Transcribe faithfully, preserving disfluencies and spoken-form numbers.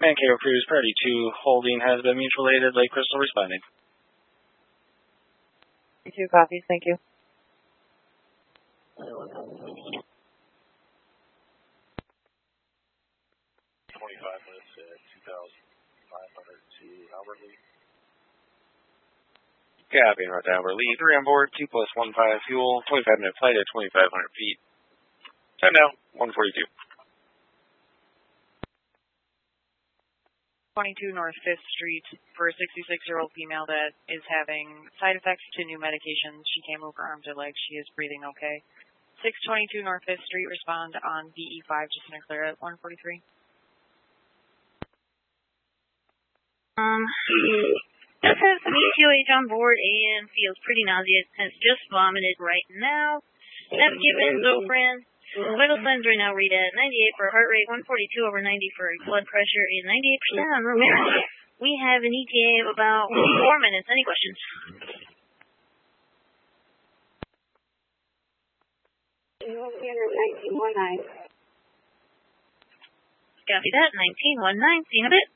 Mankato Cruise, Priority two, holding has been mutual aided. Lake Crystal responding. Two copies, thank you. twenty-five minutes at two thousand five hundred to Albert Lee. Copy, and route to Albert Lee. three on board, two plus one five fuel, twenty-five minute flight at twenty-five hundred feet. Time now, one forty-two. twenty-two North fifth Street for a sixty-six-year-old female that is having side effects to new medications. She came over arms or legs. She is breathing okay. six twenty-two North fifth Street, respond on B E five, just to clear at one forty-three. Um, just has some E T O H on board and feels pretty nauseous. Has just vomited right now. Navigate Zofran. Vital signs right now read at ninety-eight for heart rate, one forty-two over ninety for blood pressure, and ninety-eight percent on room air. We have an E T A of about four minutes. Any questions? nineteen one nine. Copy that. nineteen one nine. See you in a bit.